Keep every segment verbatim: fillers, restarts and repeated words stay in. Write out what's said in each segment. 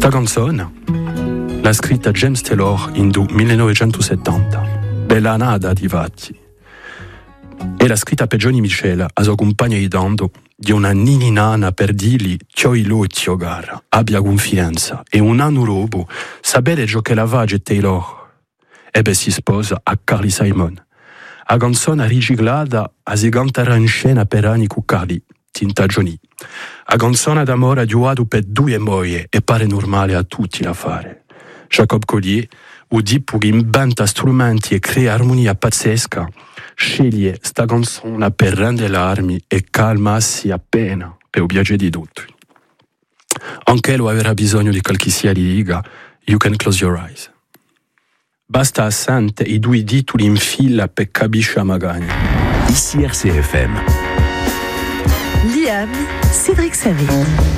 Sta canzone l'ha scritta James Taylor in millenovecentosettanta, bella nada di fatti, e l'ha scritta per Johnny Mitchell, a sua compagna di tanto, di una nininana per dirgli «Tioilo e tio gara, abbia confidenza», e un anno dopo sapere ciò che la va a Taylor, e beh si sposa a Carly Simon. La canzone riciclata a si cantare in scena per anni con Carly, tinta Johnny. La canzone d'amore duato per due mogli e pare normale a tutti la fare. Jacob Collier, o tipo che inventa strumenti e crea armonia pazzesca, sceglie sta canzone per rendere le armi e calmarsi appena per il piacere di tutti. Anche lui avrà bisogno di qualche sia di diga «You can close your eyes». Basta assente i due titoli in fila per capisce a magagna. Ici R C F M. Liam, Cédric Savy.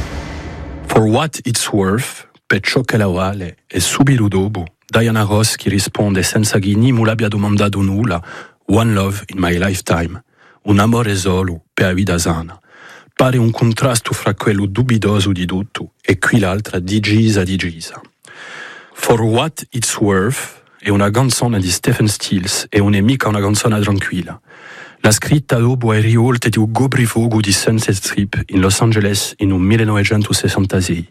For What It's Worth, per ciò che la vale, e subito dopo Diana Ross che risponde senza che Nimu l'abbia domandato nulla: One Love in My Lifetime, un amore solo per la vita sana. Pare un contrasto fra quello dubitoso di tutto e qui l'altra digisa digisa. For What It's Worth è una canzone di Stephen Stills e non è mica una canzone tranquilla. L'ha scritta dopo le rivolte di un coprifuoco di Sunset Strip in Los Angeles in un millenovecentosessantasei.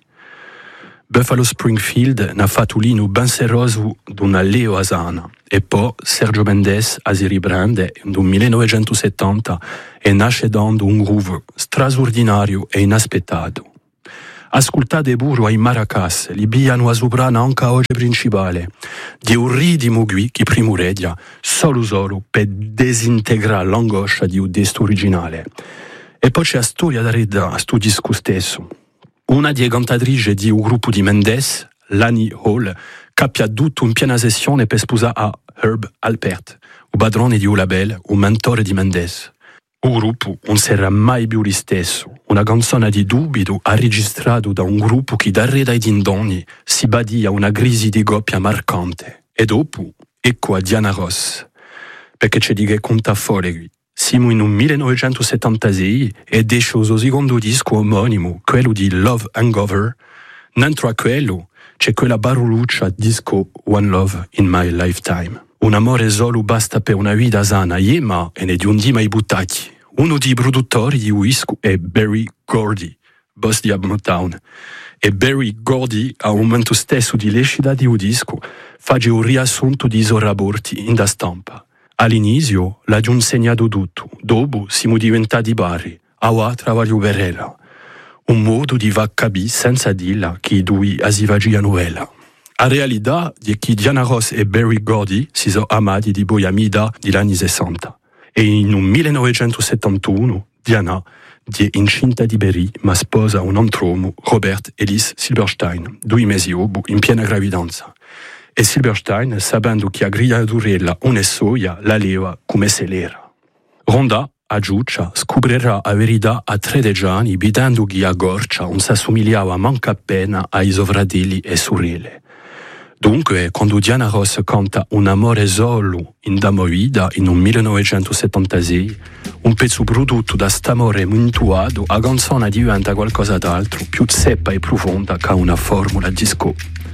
Buffalo Springfield n'ha fatto lì un ben serroso d'una leo asana e poi Sergio Mendes a si riprende nel millenovecentosettanta e nasce dando un groove straordinario e inaspettato. Ascoltate pure ai maracas, li biano a soprano anche a voce principale, di un ritmo qui che primuredia solo solo per disintegrare l'angoscia di un testo originale. E poi c'è la storia da redda a sto disco stesso. Una delle cantatrici di un gruppo di Mendes, Lani Hall, capia tutto in piena sessione per sposare a Herb Alpert, il padrone di un label, un mentore di Mendes. Il gruppo non sarà mai più lo stesso. Una canzone di dubito ha registrato da un gruppo che da re dai dindoni si badia una crisi di coppia marcante. E dopo, ecco a Diana Ross. Perché c'è di che conta fuori qui. Siamo in un millenovecentosettantasei ed esce il suo secondo disco omonimo, quello di Love Hangover. Dentro a quello c'è quella baruluccia disco One Love in My Lifetime. Un amore solo basta per una vita sana, yema e ne di un dì mai buttati. Uno dei produttori di Whisky è Berry Gordy, boss di Motown. E Berry Gordy, al momento stesso di l'escita di un disco, fa un riassunto di suoi rapporti in da stampa. All'inizio l'ha già insegnato tutto, dopo siamo diventati pari, ora travaglio per ella. Un modo di va capire senza dirla che i due si facevano novella. La realtà è che Diana Ross e Berry Gordy si sono amati di poi a metà degli anni sessanta. E in un millenovecentosettantuno Diana è incinta di Berry ma sposa un altro uomo, Robert Ellis Silberstein, due mesi dopo in piena gravidanza. E Silberstein, sapendo che a grigliaturella non è soia, la leva come se l'era. Ronda, a Giuccia, scoprirà la verità a tredici anni, vedendo che a Gorcia non si assomigliava manca appena ai suoi fratelli e sorelle. Dunque, quando Diana Ross canta Un amore solo in da movida in un millenovecentosettantasei, un pezzo prodotto da st'amore muntuato, la canzone diventa qualcosa d'altro, più zeppa e profonda che una formula disco.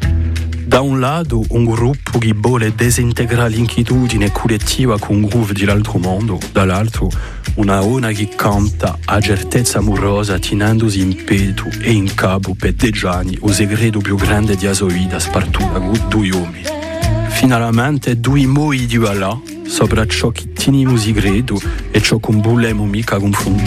Da un lato un gruppo che vuole disintegrare l'inquietudine collettiva con un groove dell'altro mondo, dall'altro una ona che canta a certezza amorosa tenendosi in petto e in capo per dieci anni il segreto più grande di sua vita spartuta con due uomini. Finalmente due moi di là sopra ciò che teniamo segreto e ciò che non volevamo mica confrontare.